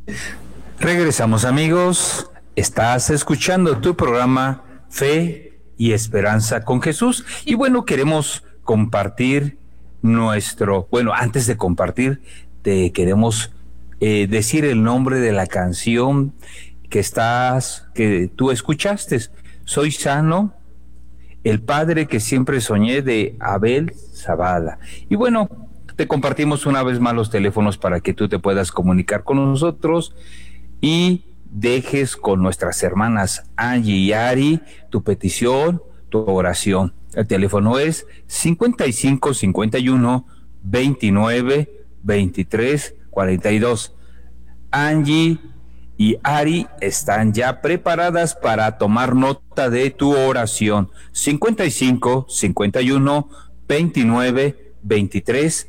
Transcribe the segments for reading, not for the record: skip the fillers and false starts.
Regresamos, amigos. Estás escuchando tu programa Fe y Esperanza con Jesús. Y bueno, queremos compartir antes de compartir, te queremos decir el nombre de la canción que tú escuchaste. Soy sano, el padre que siempre soñé, de Abel Zavala. Y bueno, te compartimos una vez más los teléfonos para que tú te puedas comunicar con nosotros y dejes con nuestras hermanas Angie y Ari tu petición, tu oración. El teléfono es 55 51 29 23 42. Angie y Ari están ya preparadas para tomar nota de tu oración. 55 51 29 23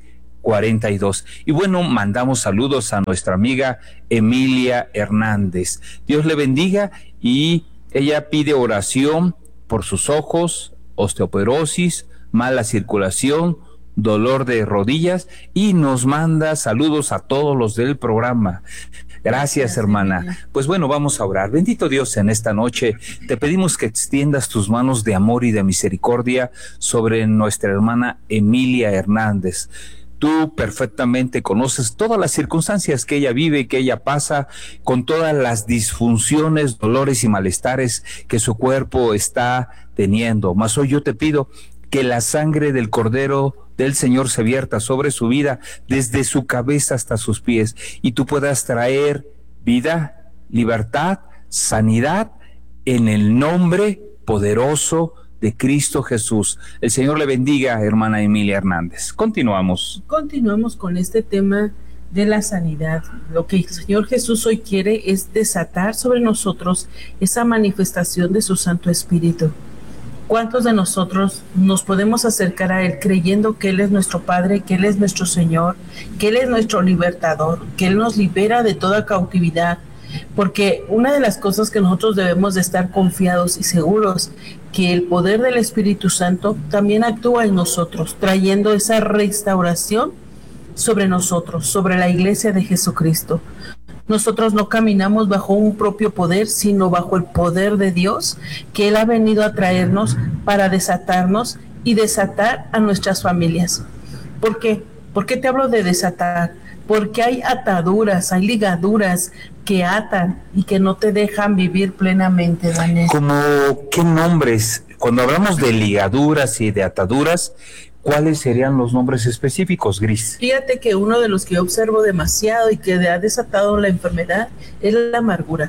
42. Y bueno, mandamos saludos a nuestra amiga Emilia Hernández. Dios le bendiga, y ella pide oración por sus ojos, osteoporosis, mala circulación, dolor de rodillas, y nos manda saludos a todos los del programa. Gracias, hermana. Pues bueno, vamos a orar. Bendito Dios, en esta noche te pedimos que extiendas tus manos de amor y de misericordia sobre nuestra hermana Emilia Hernández. Tú perfectamente conoces todas las circunstancias que ella vive, que ella pasa, con todas las disfunciones, dolores y malestares que su cuerpo está teniendo. Mas hoy yo te pido que la sangre del Cordero del Señor se vierta sobre su vida, desde su cabeza hasta sus pies, y tú puedas traer vida, libertad, sanidad, en el nombre poderoso de Cristo Jesús. El Señor le bendiga, hermana Emilia Hernández. Continuamos con este tema de la sanidad. Lo que el Señor Jesús hoy quiere es desatar sobre nosotros esa manifestación de su Santo Espíritu. ¿Cuántos de nosotros nos podemos acercar a Él creyendo que Él es nuestro Padre, que Él es nuestro Señor, que Él es nuestro libertador, que Él nos libera de toda cautividad? Porque una de las cosas que nosotros debemos de estar confiados y seguros, que el poder del Espíritu Santo también actúa en nosotros, trayendo esa restauración sobre nosotros, sobre la iglesia de Jesucristo. Nosotros no caminamos bajo un propio poder, sino bajo el poder de Dios, que Él ha venido a traernos para desatarnos y desatar a nuestras familias. ¿Por qué? ¿Por qué te hablo de desatar? Porque hay ataduras, hay ligaduras que atan y que no te dejan vivir plenamente, Daniel. ¿Cómo qué nombres? Cuando hablamos de ligaduras y de ataduras, ¿cuáles serían los nombres específicos, Gris? Fíjate que uno de los que yo observo demasiado y que ha desatado la enfermedad es la amargura.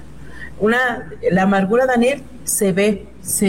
La amargura, Daniel, se ve,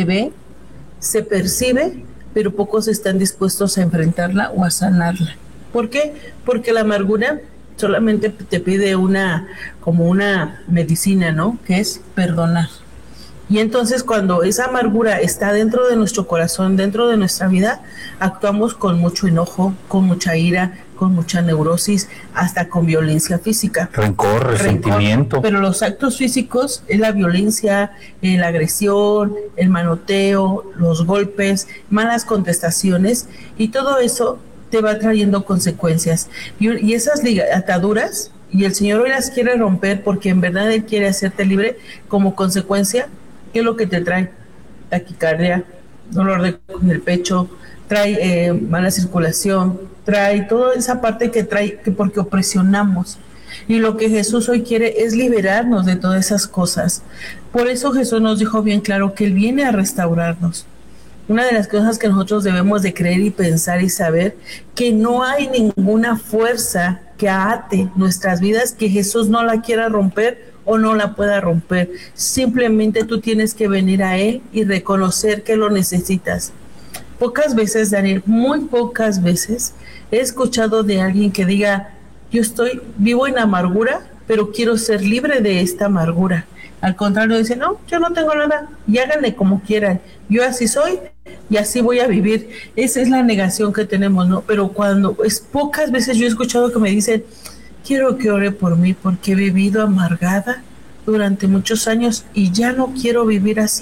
se percibe, pero pocos están dispuestos a enfrentarla o a sanarla. ¿Por qué? Porque la amargura solamente te pide como una medicina, ¿no? Que es perdonar. Y entonces cuando esa amargura está dentro de nuestro corazón, dentro de nuestra vida, actuamos con mucho enojo, con mucha ira, con mucha neurosis, hasta con violencia física. Rencor, resentimiento. Pero los actos físicos es la violencia, la agresión, el manoteo, los golpes, malas contestaciones, y todo eso te va trayendo consecuencias. Y esas ataduras, y el Señor hoy las quiere romper, porque en verdad Él quiere hacerte libre. Como consecuencia, ¿qué es lo que te trae? Taquicardia, dolor del pecho, trae mala circulación, trae toda esa parte que porque opresionamos. Y lo que Jesús hoy quiere es liberarnos de todas esas cosas. Por eso Jesús nos dijo bien claro que Él viene a restaurarnos. Una de las cosas que nosotros debemos de creer y pensar y saber, que no hay ninguna fuerza que ate nuestras vidas que Jesús no la quiera romper o no la pueda romper. Simplemente tú tienes que venir a Él y reconocer que lo necesitas. Pocas veces, Daniel, muy pocas veces he escuchado de alguien que diga: yo vivo en amargura, pero quiero ser libre de esta amargura. Al contrario, dice: no, yo no tengo nada, y háganle como quieran, yo así soy y así voy a vivir. Esa es la negación que tenemos, ¿no? Pero pocas veces yo he escuchado que me dicen: quiero que ore por mí porque he vivido amargada durante muchos años y ya no quiero vivir así.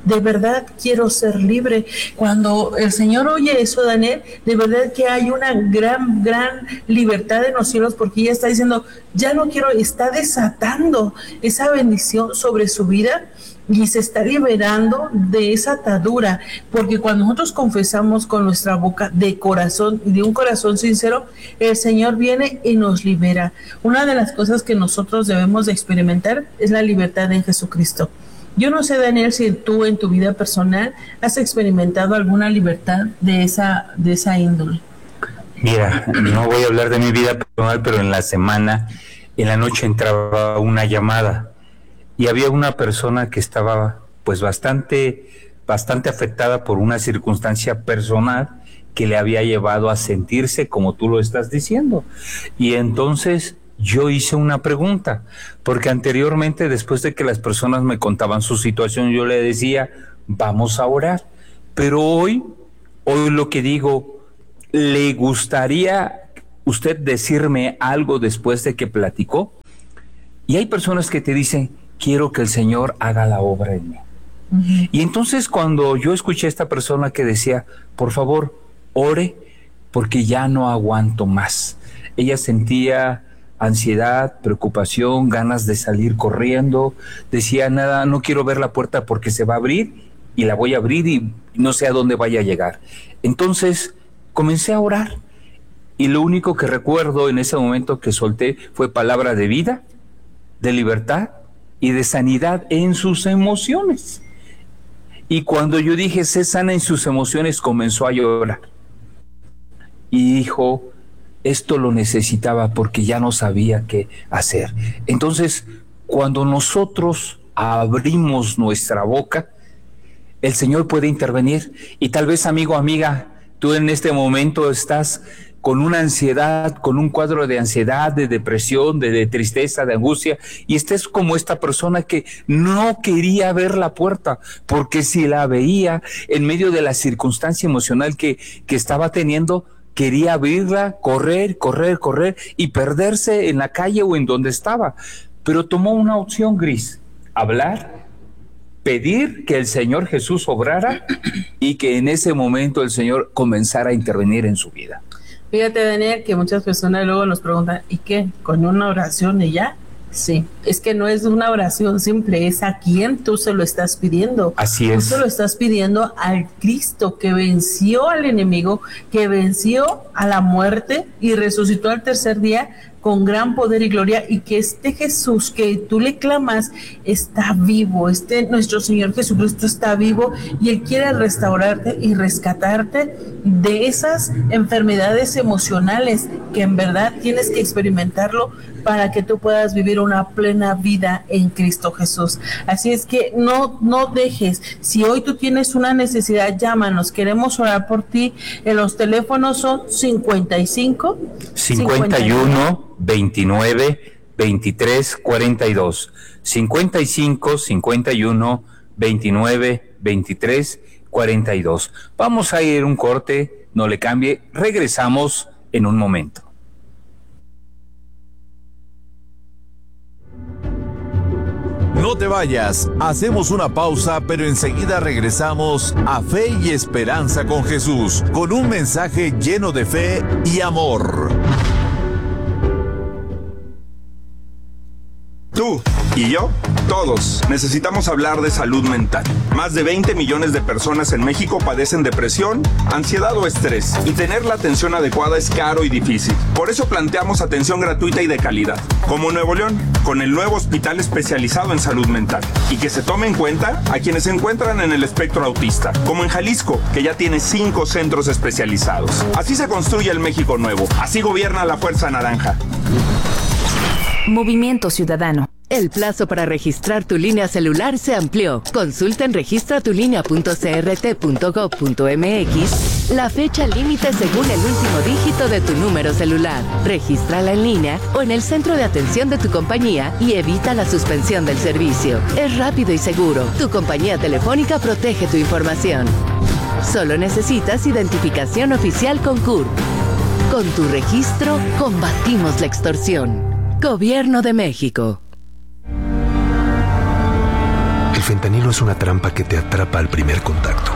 de verdad quiero ser libre. Cuando el Señor oye eso, Daniel, de verdad que hay una gran libertad en los cielos, porque ella está diciendo, ya no quiero, está desatando esa bendición sobre su vida y se está liberando de esa atadura, porque cuando nosotros confesamos con nuestra boca de corazón, de un corazón sincero, el Señor viene y nos libera. Una de las cosas que nosotros debemos de experimentar es la libertad en Jesucristo. Yo no sé, Daniel, si tú en tu vida personal has experimentado alguna libertad de esa índole. Mira, no voy a hablar de mi vida personal, pero en la semana, en la noche entraba una llamada y había una persona que estaba pues bastante afectada por una circunstancia personal que le había llevado a sentirse como tú lo estás diciendo. Y entonces yo hice una pregunta, porque anteriormente, después de que las personas me contaban su situación, yo le decía, vamos a orar. Pero hoy lo que digo, ¿le gustaría usted decirme algo después de que platicó? Y hay personas que te dicen, quiero que el Señor haga la obra en mí. Uh-huh. Y entonces cuando yo escuché a esta persona que decía, por favor, ore, porque ya no aguanto más. Ella sentía ansiedad, preocupación, ganas de salir corriendo, decía, nada, no quiero ver la puerta porque se va a abrir y la voy a abrir y no sé a dónde vaya a llegar. Entonces comencé a orar y lo único que recuerdo en ese momento que solté fue palabra de vida, de libertad y de sanidad en sus emociones. Y cuando yo dije, sé sana en sus emociones, comenzó a llorar y dijo, esto lo necesitaba porque ya no sabía qué hacer. Entonces, cuando nosotros abrimos nuestra boca, el Señor puede intervenir. Y tal vez, amigo, amiga, tú en este momento estás con una ansiedad, con un cuadro de ansiedad, de depresión, de tristeza, de angustia, y estés como esta persona que no quería ver la puerta, porque si la veía en medio de la circunstancia emocional que estaba teniendo, quería abrirla, correr y perderse en la calle o en donde estaba. Pero tomó una opción, Gris, hablar, pedir que el Señor Jesús obrara y que en ese momento el Señor comenzara a intervenir en su vida. Fíjate, Daniel, que muchas personas luego nos preguntan, ¿y qué? ¿Con una oración y ya? Sí, es que no es una oración simple, es a quién tú se lo estás pidiendo. Así es. Tú se lo estás pidiendo al Cristo que venció al enemigo, que venció a la muerte y resucitó al tercer día con gran poder y gloria, y que este Jesús que tú le clamas está vivo, nuestro Señor Jesucristo está vivo y Él quiere restaurarte y rescatarte de esas enfermedades emocionales que en verdad tienes que experimentarlo para que tú puedas vivir una plena vida en Cristo Jesús. Así es que no dejes, si hoy tú tienes una necesidad, llámanos, queremos orar por ti. Los teléfonos son 55 51 29 23 42, 55 51 29 23 42. Vamos a ir un corte, no le cambie, regresamos en un momento. No te vayas, hacemos una pausa, pero enseguida regresamos a Fe y Esperanza con Jesús, con un mensaje lleno de fe y amor. Tú y yo, todos, necesitamos hablar de salud mental. Más de 20 millones de personas en México padecen depresión, ansiedad o estrés, y tener la atención adecuada es caro y difícil. Por eso planteamos atención gratuita y de calidad, como Nuevo León, con el nuevo hospital especializado en salud mental, y que se tome en cuenta a quienes se encuentran en el espectro autista, como en Jalisco, que ya tiene 5 centros especializados. Así se construye el México nuevo, así gobierna la Fuerza Naranja. Movimiento Ciudadano. El plazo para registrar tu línea celular se amplió. Consulta en registratulinea.crt.gov.mx la fecha límite según el último dígito de tu número celular. Regístrala en línea o en el centro de atención de tu compañía y evita la suspensión del servicio. Es rápido y seguro. Tu compañía telefónica protege tu información. Solo necesitas identificación oficial con CURP. Con tu registro, combatimos la extorsión. Gobierno de México. El fentanilo es una trampa que te atrapa al primer contacto.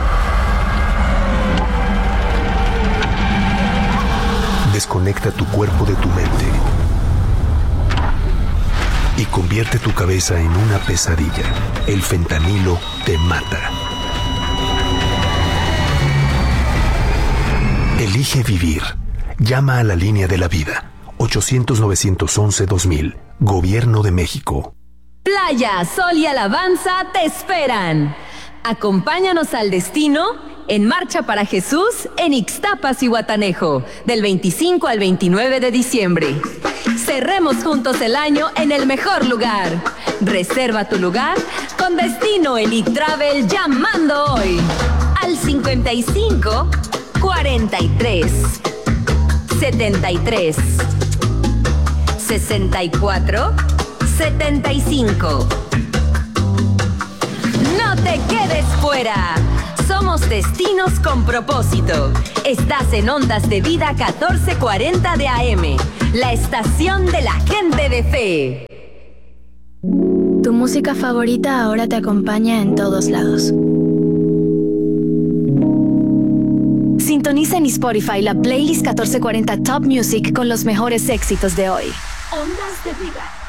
Desconecta tu cuerpo de tu mente y convierte tu cabeza en una pesadilla. El fentanilo te mata. Elige vivir. Llama a la línea de la vida. 800-911-2000. Gobierno de México. Playa, sol y alabanza te esperan. Acompáñanos al destino en Marcha para Jesús en Ixtapas y Guatanejo, del 25 al 29 de diciembre. Cerremos juntos el año en el mejor lugar. Reserva tu lugar con Destino Elite Travel llamando hoy al 55 43 73 64 75. No te quedes fuera. Somos Destinos con Propósito. Estás en Ondas de Vida 1440 de AM, la estación de la gente de fe. Tu música favorita ahora te acompaña en todos lados. Sintoniza en Spotify la playlist 1440 Top Music con los mejores éxitos de hoy. Ondas de Vida.